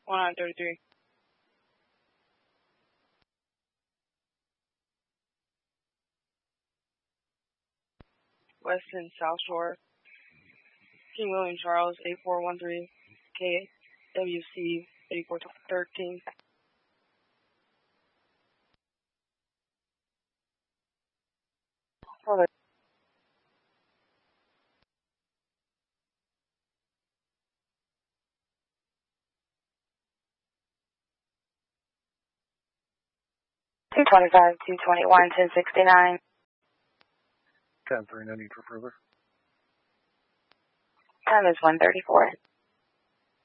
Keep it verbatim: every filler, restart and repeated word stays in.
one nine thirty-three. Weston South Shore. King William Charles, eight four one three, K W C eighty-four thirteen. Hold it. two twenty-five, two twenty-one, ten sixty-nine. ten three, no need for further. Time is one thirty-four.